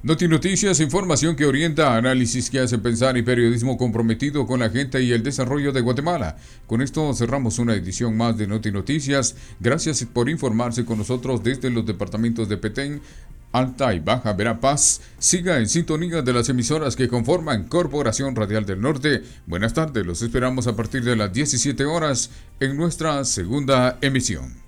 Notinoticias, información que orienta, análisis que hace pensar y periodismo comprometido con la gente y el desarrollo de Guatemala. Con esto cerramos una edición más de Notinoticias. Gracias por informarse con nosotros desde los departamentos de Petén, Alta y Baja Verapaz. Siga en sintonía de las emisoras que conforman Corporación Radial del Norte. Buenas tardes, los esperamos a partir de las 17 horas en nuestra segunda emisión.